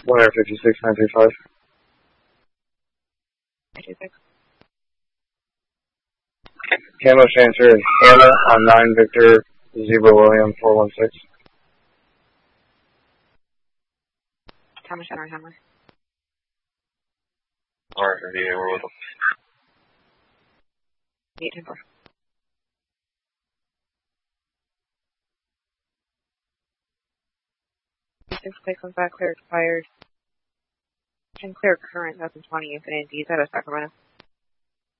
156,935. 26. Camo transfer is Hannah on 9 Victor Zebra William 416. Thomas Center Hammer. Alright, VA, we're with them. 810-4. Six play comes back, clear expired. And clear current 2020 Infinite D's out of Sacramento.